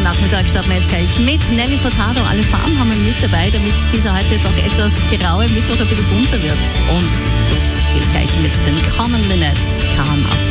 Nachmittag starten wir jetzt gleich mit Nelly Furtado. Alle Farben haben wir mit dabei, damit dieser heute doch etwas graue Mittwoch ein bisschen bunter wird. Und los geht's gleich mit den Common Linnets. Calm auf